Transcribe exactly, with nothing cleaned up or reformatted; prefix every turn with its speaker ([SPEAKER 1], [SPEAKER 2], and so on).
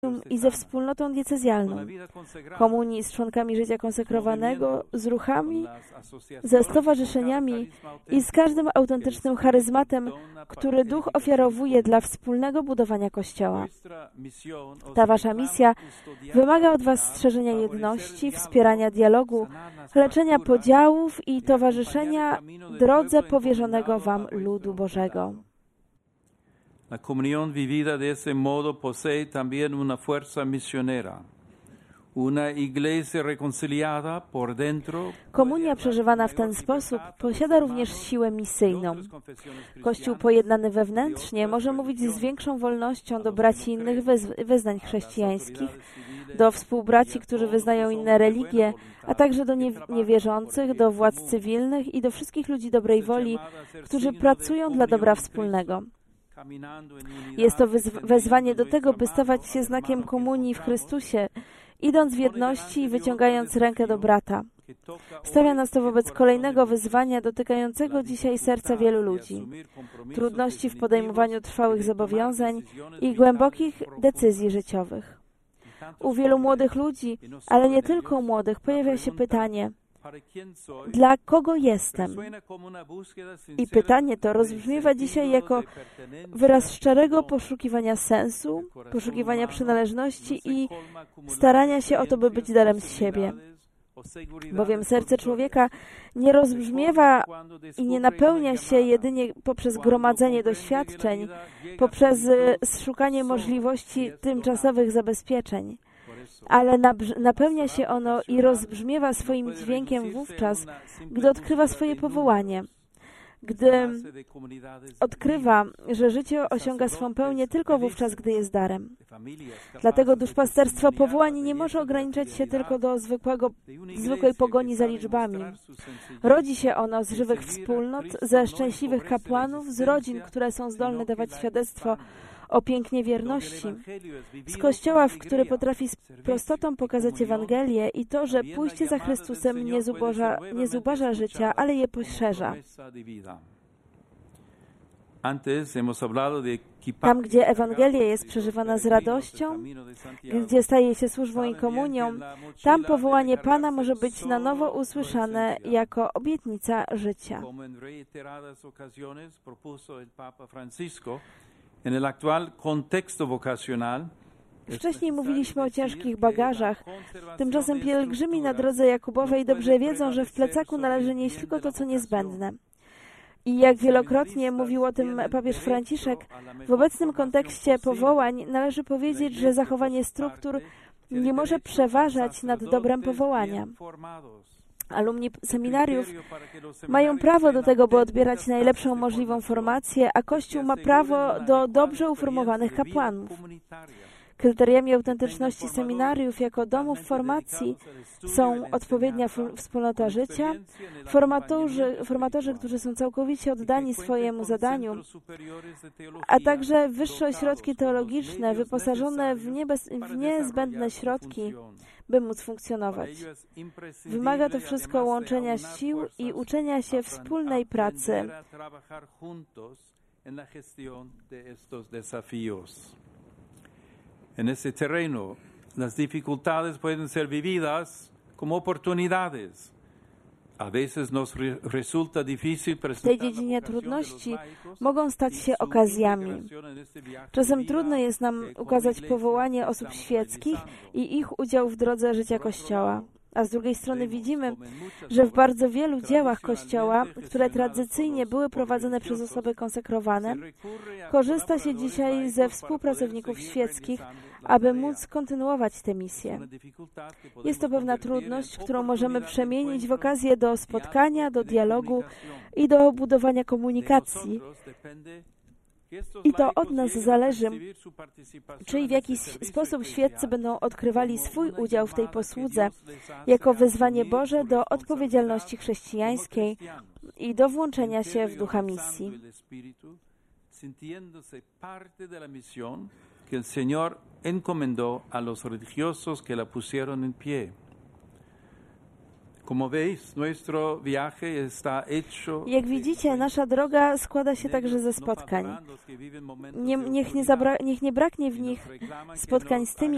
[SPEAKER 1] i ze wspólnotą diecezjalną, komunii z członkami życia konsekrowanego, z ruchami, ze stowarzyszeniami i z każdym autentycznym charyzmatem, który Duch ofiarowuje dla wspólnego budowania Kościoła. Ta wasza misja wymaga od was strzeżenia jedności, wspierania dialogu, leczenia podziałów i towarzyszenia drodze powierzonego wam ludu Bożego.
[SPEAKER 2] La comunión vivida de ese modo posee también una fuerza misionera. Una iglesia reconciliada por dentro.
[SPEAKER 1] Komunia przeżywana w ten sposób posiada również siłę misyjną. Kościół pojednany wewnętrznie może mówić z większą wolnością do braci innych wyz- wyznań chrześcijańskich, do współbraci, którzy wyznają inne religie, a także do nie- niewierzących, do władz cywilnych i do wszystkich ludzi dobrej woli, którzy pracują dla dobra wspólnego. Jest to wezwanie do tego, by stawać się znakiem komunii w Chrystusie, idąc w jedności i wyciągając rękę do brata. Stawia nas to wobec kolejnego wyzwania dotykającego dzisiaj serca wielu ludzi. Trudności w podejmowaniu trwałych zobowiązań i głębokich decyzji życiowych. U wielu młodych ludzi, ale nie tylko u młodych, pojawia się pytanie: dla kogo jestem? I pytanie to rozbrzmiewa dzisiaj jako wyraz szczerego poszukiwania sensu, poszukiwania przynależności i starania się o to, by być darem z siebie. Bowiem serce człowieka nie rozbrzmiewa i nie napełnia się jedynie poprzez gromadzenie doświadczeń, poprzez szukanie możliwości tymczasowych zabezpieczeń, ale napełnia się ono i rozbrzmiewa swoim dźwiękiem wówczas, gdy odkrywa swoje powołanie, gdy odkrywa, że życie osiąga swą pełnię tylko wówczas, gdy jest darem. Dlatego duszpasterstwo powołań nie może ograniczać się tylko do zwykłego, zwykłej pogoni za liczbami. Rodzi się ono z żywych wspólnot, ze szczęśliwych kapłanów, z rodzin, które są zdolne dawać świadectwo o pięknie wierności, z Kościoła, w który potrafi z prostotą pokazać Ewangelię i to, że pójście za Chrystusem nie zuboża, nie zubaża życia, ale je poszerza. Tam, gdzie Ewangelia jest przeżywana z radością, gdzie staje się służbą i komunią, tam powołanie Pana może być na nowo usłyszane jako obietnica życia.
[SPEAKER 2] En el actual contexto vocacional,
[SPEAKER 1] wcześniej mówiliśmy o ciężkich bagażach. Tymczasem pielgrzymi na drodze Jakubowej dobrze wiedzą, że w plecaku należy nieść tylko to, co niezbędne. I jak wielokrotnie mówił o tym papież Franciszek, w obecnym kontekście powołań należy powiedzieć, że zachowanie struktur nie może przeważać nad dobrem powołania. Alumni seminariów mają prawo do tego, by odbierać najlepszą możliwą formację, a Kościół ma prawo do dobrze uformowanych kapłanów. Kryteriami autentyczności seminariów jako domów formacji są odpowiednia wspólnota życia, formatorzy, formatorzy, którzy są całkowicie oddani swojemu zadaniu, a także wyższe ośrodki teologiczne wyposażone w, niebez, w niezbędne środki, by móc funkcjonować. Wymaga to wszystko łączenia sił i uczenia się wspólnej pracy.
[SPEAKER 2] En ese terreno, las dificultades pueden ser vividas como oportunidades. A veces nos resulta difícil
[SPEAKER 1] w tej dziedzinie trudności mogą stać się okazjami. Czasem trudno jest nam ukazać powołanie osób świeckich i ich udział w drodze życia Kościoła. A z drugiej strony widzimy, że w bardzo wielu dziełach Kościoła, które tradycyjnie były prowadzone przez osoby konsekrowane, korzysta się dzisiaj ze współpracowników świeckich, aby móc kontynuować tę misję. Jest to pewna trudność, którą możemy przemienić w okazję do spotkania, do dialogu i do budowania komunikacji. I to od nas zależy, czy i w jakiś sposób świeccy będą odkrywali swój udział w tej posłudze jako wezwanie Boże do odpowiedzialności chrześcijańskiej i do włączenia się w ducha misji.
[SPEAKER 2] Que el Señor encomendó a los religiosos que la pusieron en pie.
[SPEAKER 1] Jak widzicie, nasza droga składa się także ze spotkań. Nie, niech, nie zabra- niech nie braknie w nich spotkań z tymi,